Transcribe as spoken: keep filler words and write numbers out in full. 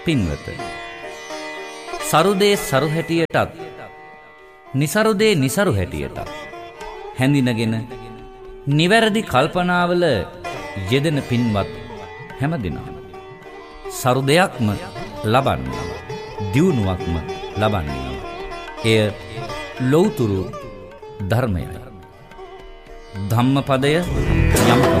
පින්වත, සරුදේ සරු හැටියටත් නිසරුදේ නිසරු හැටියටත් හැඳිනගෙන නිවැරදි කල්පනාවල යෙදෙන පින්වත් හැමදෙනාම සරුදයක්ම ලබන්නේ, දියුණුවක්ම ලබන්නේ. එය ලෞතුරු ධර්මයයි. ධම්මපදය යම්